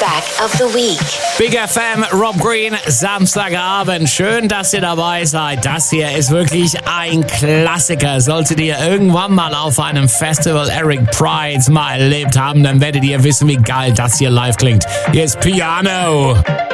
Flashback of the Week. Big FM, Rob Green, Samstagabend. Schön, dass ihr dabei seid. Das hier ist wirklich ein Klassiker. Solltet ihr irgendwann mal auf einem Festival Eric Prydz mal erlebt haben, dann werdet ihr wissen, wie geil das hier live klingt. Hier ist Piano.